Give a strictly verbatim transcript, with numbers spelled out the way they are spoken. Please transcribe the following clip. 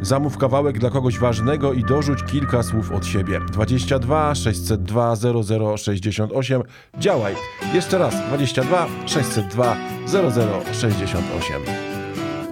Zamów kawałek dla kogoś ważnego i dorzuć kilka słów od siebie. dwadzieścia dwa sześćset dwa zero zero sześćdziesiąt osiem. Działaj. Jeszcze raz. dwadzieścia dwa sześćset dwa zero zero sześćdziesiąt osiem.